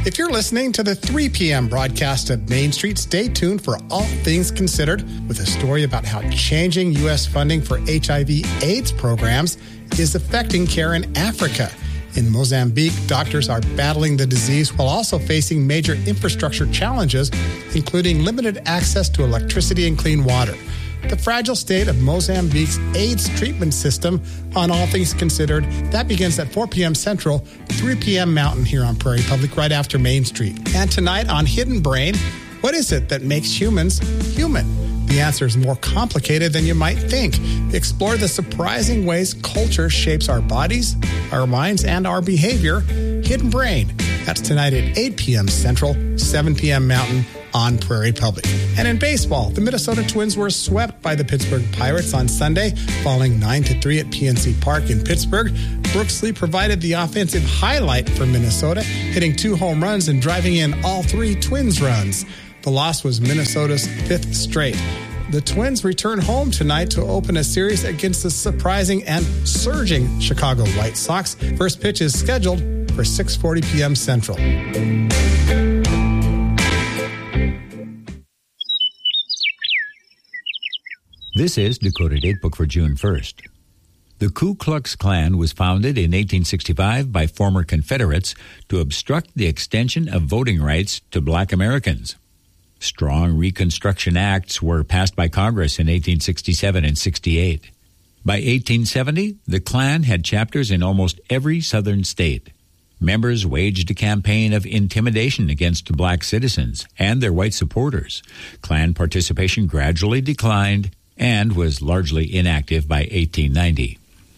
If you're listening to the 3 p.m. broadcast of Main Street, stay tuned for All Things Considered with a story about how changing U.S. funding for HIV/AIDS programs is affecting care in Africa. In Mozambique, doctors are battling the disease while also facing major infrastructure challenges, including limited access to electricity and clean water. The fragile state of Mozambique's AIDS treatment system on All Things Considered. That begins at 4 p.m. Central, 3 p.m. Mountain here on Prairie Public right after Main Street. And tonight on Hidden Brain, what is it that makes humans human? The answer is more complicated than you might think. Explore the surprising ways culture shapes our bodies, our minds, and our behavior. Hidden Brain. That's tonight at 8 p.m. Central, 7 p.m. Mountain on Prairie Public. And in baseball, the Minnesota Twins were swept by the Pittsburgh Pirates on Sunday, falling 9-3 at PNC Park in Pittsburgh. Brooks Lee provided the offensive highlight for Minnesota, hitting 2 home runs and driving in all 3 Twins runs. The loss was Minnesota's 5th straight. The Twins return home tonight to open a series against the surprising and surging Chicago White Sox. First pitch is scheduled for 6:40 p.m. Central. This is Dakota Datebook for June 1st. The Ku Klux Klan was founded in 1865 by former Confederates to obstruct the extension of voting rights to Black Americans. Strong Reconstruction Acts were passed by Congress in 1867 and 68. By 1870, the Klan had chapters in almost every southern state. Members waged a campaign of intimidation against Black citizens and their white supporters. Klan participation gradually declined and was largely inactive by 1890.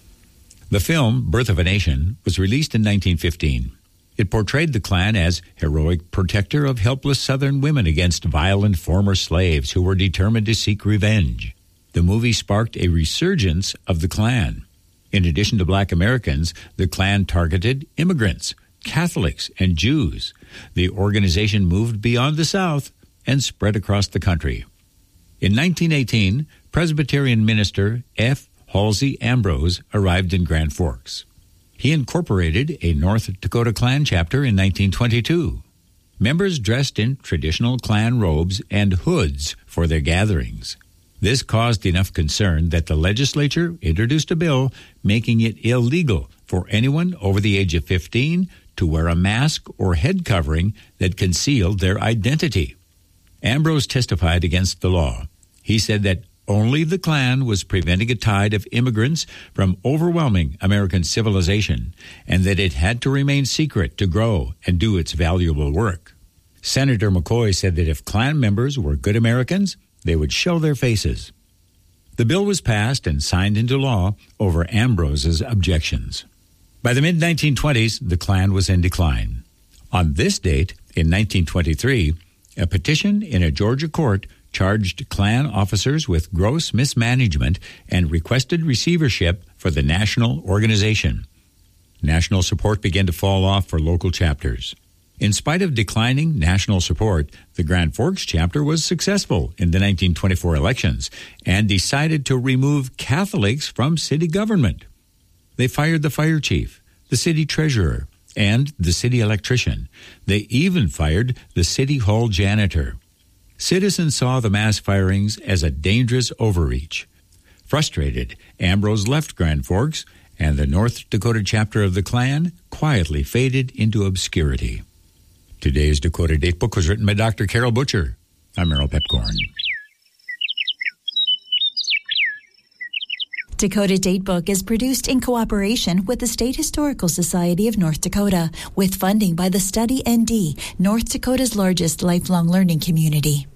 The film Birth of a Nation was released in 1915. It portrayed the Klan as heroic protector of helpless Southern women against violent former slaves who were determined to seek revenge. The movie sparked a resurgence of the Klan. In addition to Black Americans, the Klan targeted immigrants, Catholics, and Jews. The organization moved beyond the South and spread across the country. In 1918, Presbyterian minister F. Halsey Ambrose arrived in Grand Forks. He incorporated a North Dakota Klan chapter in 1922. Members dressed in traditional Klan robes and hoods for their gatherings. This caused enough concern that the legislature introduced a bill making it illegal for anyone over the age of 15 to wear a mask or head covering that concealed their identity. Ambrose testified against the law. He said that only the Klan was preventing a tide of immigrants from overwhelming American civilization, and that it had to remain secret to grow and do its valuable work. Senator McCoy said that if Klan members were good Americans, they would show their faces. The bill was passed and signed into law over Ambrose's objections. By the mid-1920s, the Klan was in decline. On this date, in 1923, a petition in a Georgia court charged Klan officers with gross mismanagement and requested receivership for the national organization. National support began to fall off for local chapters. In spite of declining national support, the Grand Forks chapter was successful in the 1924 elections and decided to remove Catholics from city government. They fired the fire chief, the city treasurer, and the city electrician. They even fired the city hall janitor. Citizens saw the mass firings as a dangerous overreach. Frustrated, Ambrose left Grand Forks, and the North Dakota chapter of the Klan quietly faded into obscurity. Today's Dakota Datebook was written by Dr. Carol Butcher. I'm Merrill Pepcorn. Dakota Datebook is produced in cooperation with the State Historical Society of North Dakota, with funding by the Study ND, North Dakota's largest lifelong learning community.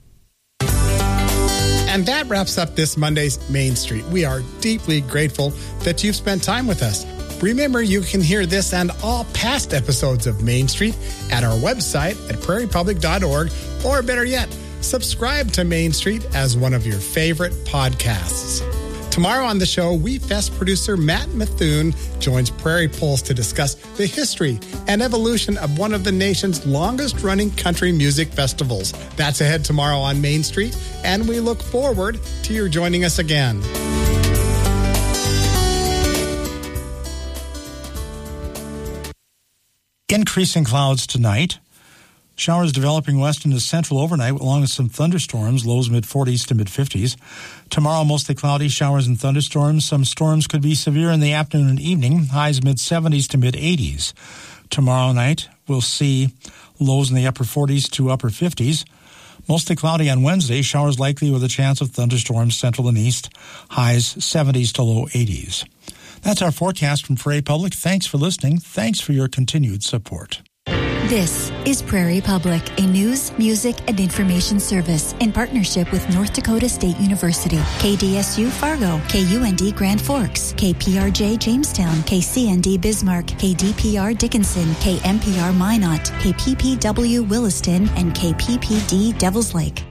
And that wraps up this Monday's Main Street. We are deeply grateful that you've spent time with us. Remember, you can hear this and all past episodes of Main Street at our website at prairiepublic.org, or better yet, subscribe to Main Street as one of your favorite podcasts. Tomorrow on the show, WeFest producer Matt Methune joins Prairie Pulse to discuss the history and evolution of one of the nation's longest-running country music festivals. That's ahead tomorrow on Main Street, and we look forward to your joining us again. Increasing clouds tonight, Showers developing west into central overnight, along with some thunderstorms, lows mid-40s to mid-50s. Tomorrow, mostly cloudy, showers and thunderstorms. Some storms could be severe in the afternoon and evening, highs mid-70s to mid-80s. Tomorrow night, we'll see lows in the upper 40s to upper 50s. Mostly cloudy on Wednesday, showers likely with a chance of thunderstorms central and east, highs 70s to low 80s. That's our forecast from Prairie Public. Thanks for listening. Thanks for your continued support. This is Prairie Public, a news, music, and information service in partnership with North Dakota State University, KDSU Fargo, KUND Grand Forks, KPRJ Jamestown, KCND Bismarck, KDPR Dickinson, KMPR Minot, KPPW Williston, and KPPD Devils Lake.